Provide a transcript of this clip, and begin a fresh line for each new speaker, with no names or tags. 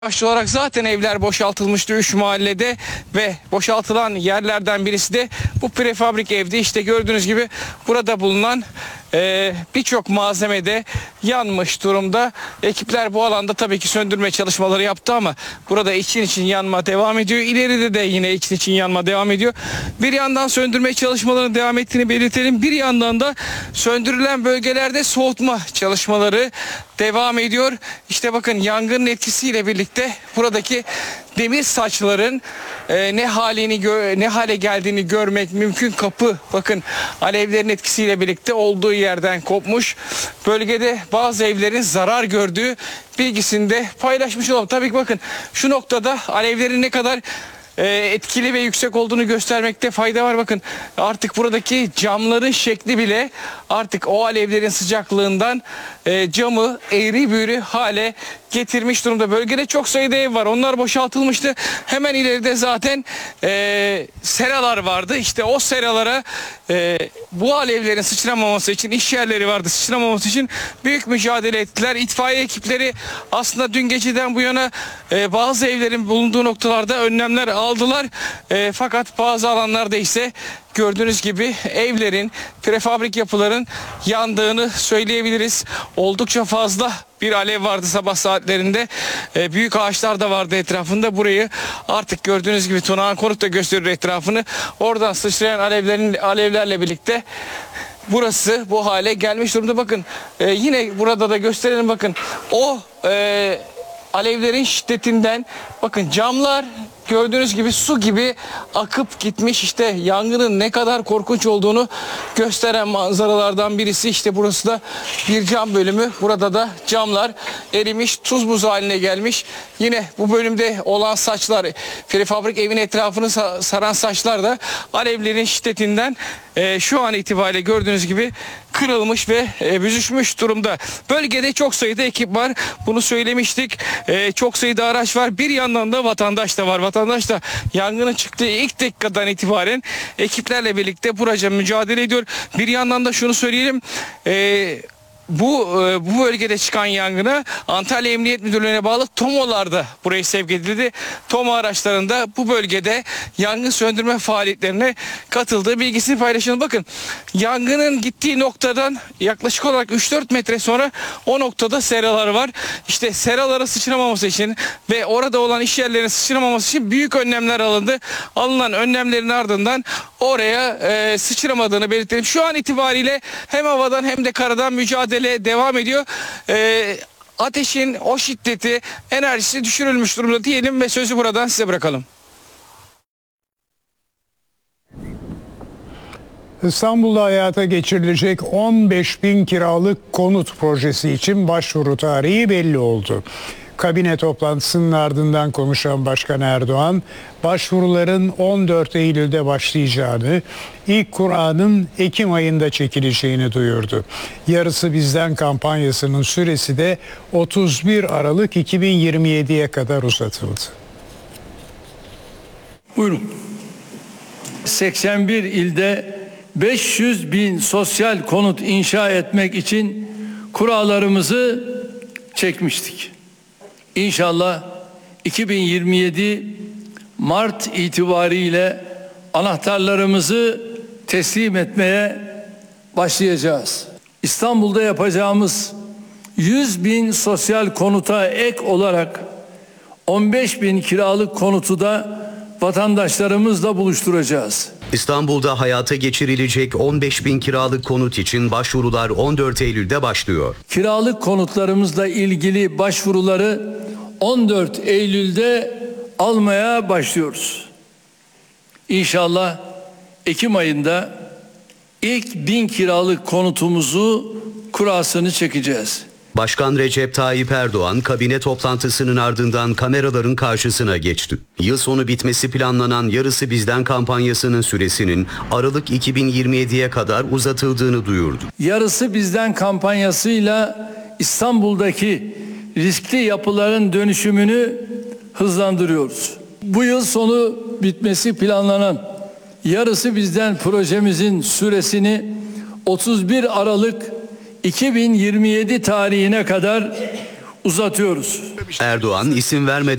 Başlı olarak zaten evler boşaltılmıştı 3 mahallede ve boşaltılan yerlerden birisi de bu prefabrik evdi. İşte gördüğünüz gibi burada bulunan birçok malzemede yanmış durumda. Ekipler bu alanda tabii ki söndürme çalışmaları yaptı ama burada için yanma devam ediyor. İleride de yine için yanma devam ediyor. Bir yandan söndürme çalışmalarının devam ettiğini belirtelim. Bir yandan da söndürülen bölgelerde soğutma çalışmaları devam ediyor. İşte bakın yangının etkisiyle birlikte buradaki demir saçların ne hale geldiğini görmek mümkün. Kapı bakın alevlerin etkisiyle birlikte olduğu yerden kopmuş. Bölgede bazı evlerin zarar gördüğü bilgisini de paylaşmış olalım. Tabii ki bakın şu noktada alevlerin ne kadar etkili ve yüksek olduğunu göstermekte fayda var. Bakın artık buradaki camların şekli bile artık o alevlerin sıcaklığından camı eğri büğrü hale getirmiş durumda. Bölgede çok sayıda ev var. Onlar boşaltılmıştı. Hemen ileride zaten seralar vardı. İşte o seralara bu alevlerin sıçramaması için, iş yerleri vardı, sıçramaması için büyük mücadele ettiler. İtfaiye ekipleri aslında dün geceden bu yana bazı evlerin bulunduğu noktalarda önlemler aldılar. Fakat bazı alanlarda ise gördüğünüz gibi evlerin, prefabrik yapıların yandığını söyleyebiliriz. Oldukça fazla bir alev vardı sabah saatlerinde. Büyük ağaçlar da vardı etrafında. Burayı artık gördüğünüz gibi Tunağan Konut da gösteriyor etrafını. Oradan sıçrayan alevlerle birlikte burası bu hale gelmiş durumda. Bakın yine burada da gösterelim, bakın o alevlerin şiddetinden bakın camlar gördüğünüz gibi su gibi akıp gitmiş. İşte yangının ne kadar korkunç olduğunu gösteren manzaralardan birisi. İşte burası da bir cam bölümü. Burada da camlar erimiş, tuz buz haline gelmiş. Yine bu bölümde olan saçlar, prefabrik evin etrafını saran saçlar da alevlerin şiddetinden şu an itibariyle gördüğünüz gibi kırılmış ve büzüşmüş durumda. Bölgede çok sayıda ekip var. Bunu söylemiştik. Çok sayıda araç var. Bir yandan da vatandaş da var. Vatandaş da yangının çıktığı ilk dakikadan itibaren ekiplerle birlikte buraca mücadele ediyor. Bir yandan da şunu söyleyelim. Bu bölgede çıkan yangına Antalya Emniyet Müdürlüğü'ne bağlı TOMO'lar da buraya sevk edildi. TOMO araçlarında bu bölgede yangın söndürme faaliyetlerine katıldığı bilgisini paylaşıldı. Bakın yangının gittiği noktadan yaklaşık olarak 3-4 metre sonra o noktada seralar var. İşte seralara sıçramaması için ve orada olan iş yerlerine sıçramaması için büyük önlemler alındı. Alınan önlemlerin ardından oraya sıçramadığını belirtelim. Şu an itibariyle hem havadan hem de karadan mücadele devam ediyor. Ateşin o şiddeti, enerjisi düşürülmüş durumda diyelim ve sözü buradan size bırakalım.
İstanbul'da hayata geçirilecek 15.000 kiralık konut projesi için başvuru tarihi belli oldu. Kabine toplantısının ardından konuşan Başkan Erdoğan, başvuruların 14 Eylül'de başlayacağını, ilk Kur'an'ın Ekim ayında çekileceğini duyurdu. Yarısı Bizden kampanyasının süresi de 31 Aralık 2027'ye kadar uzatıldı.
Buyurun. 81 ilde 500 bin sosyal konut inşa etmek için kurallarımızı çekmiştik. İnşallah 2027 Mart itibariyle anahtarlarımızı teslim etmeye başlayacağız. İstanbul'da yapacağımız 100 bin sosyal konuta ek olarak 15 bin kiralık konutu da vatandaşlarımızla buluşturacağız.
İstanbul'da hayata geçirilecek 15.000 kiralık konut için başvurular 14 Eylül'de başlıyor.
Kiralık konutlarımızla ilgili başvuruları 14 Eylül'de almaya başlıyoruz. İnşallah Ekim ayında ilk 1000 kiralık konutumuzu kurasını çekeceğiz.
Başkan Recep Tayyip Erdoğan kabine toplantısının ardından kameraların karşısına geçti. Yıl sonu bitmesi planlanan Yarısı Bizden kampanyasının süresinin Aralık 2027'ye kadar uzatıldığını duyurdu.
Yarısı Bizden kampanyasıyla İstanbul'daki riskli yapıların dönüşümünü hızlandırıyoruz. Bu yıl sonu bitmesi planlanan Yarısı Bizden projemizin süresini 31 Aralık 2027 tarihine kadar uzatıyoruz.
Erdoğan isim vermeden